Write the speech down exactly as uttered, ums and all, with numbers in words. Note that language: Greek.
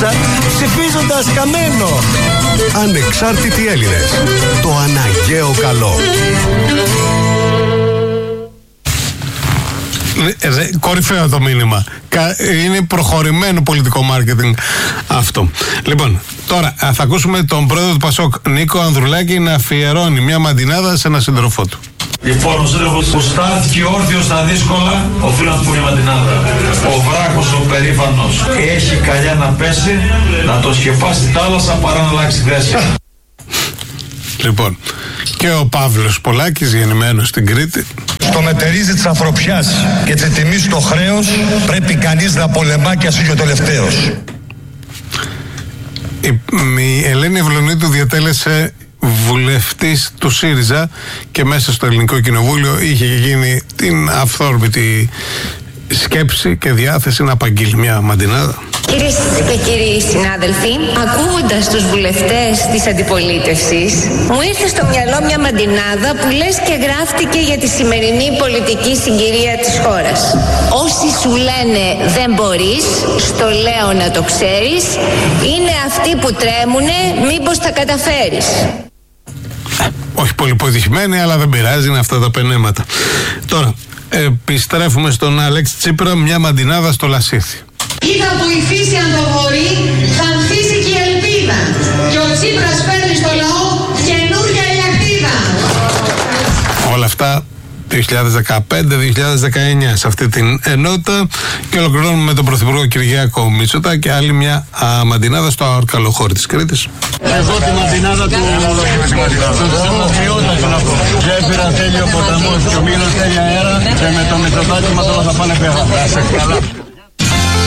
ΣΥΡΙΖΑ ψηφίζοντας Καμένο. Ανεξάρτητοι Έλληνες. Το αναγκαίο καλό. Κορυφαίο το μήνυμα. Είναι προχωρημένο πολιτικό μάρκετινγκ αυτό. Λοιπόν, τώρα θα ακούσουμε τον πρόεδρο του Πασόκ, Νίκο Ανδρουλάκη, να αφιερώνει μια μαντινάδα σε ένα σύντροφό του. Λοιπόν, ο σύντροφος που στάθηκε όρθιος στα δύσκολα, οφείλω να του πω μια μαντινάδα. Ο βράχος ο περήφανος έχει καλιά να πέσει, να το σκεπάσει τη θάλασσα παρά να αλλάξει θέση. Λοιπόν, και ο Παύλος Πολάκης, γεννημένος στην Κρήτη. Στο μετερίζει της ανθρωπιάς και της τιμής στο χρέος πρέπει κανείς να πολεμά και ας είναι ο τελευταίος. Η, η Ελένη Ευλωνίτου διατέλεσε βουλευτής του ΣΥΡΙΖΑ και μέσα στο Ελληνικό Κοινοβούλιο είχε γίνει την αυθόρμητη σκέψη και διάθεση να απαγγείλει μια μαντινάδα. Κυρίες και κύριοι συνάδελφοι, ακούγοντας τους βουλευτές της αντιπολίτευσης, μου ήρθε στο μυαλό μια μαντινάδα που λες και γράφτηκε για τη σημερινή πολιτική συγκυρία της χώρας. Όσοι σου λένε δεν μπορείς, στο λέω να το ξέρεις, είναι αυτοί που τρέμουνε μήπως τα καταφέρεις. Όχι πολύ υποδειχμένη, αλλά δεν πειράζει, είναι αυτά τα πενέματα. Τώρα, επιστρέφουμε στον Αλέξη Τσίπρα, μια μαντινάδα στο Λασίθι. Ή θα βοηθήσει αν το μπορεί, θα ανθίσει και η ελπίδα. Και ο Τσίπρας φέρνει στο λαό καινούργια ηλιακτίδα. Όλα αυτά δύο χιλιάδες δεκαπέντε δύο χιλιάδες δεκαεννιά σε αυτή την ενότητα, και ολοκληρώνουμε με τον Πρωθυπουργό Κυριάκο Μητσοτάκη και άλλη μια α, μαντινάδα στο Αρκαλοχώρι της Κρήτης. Εδώ τη μαντινάδα του Θεόντας να πω. Γέφυρα θέλει ο ποταμός και ο Μήλος θέλει αέρα και με το Μητσοτάκη μας όλα θα πάνε πέρα.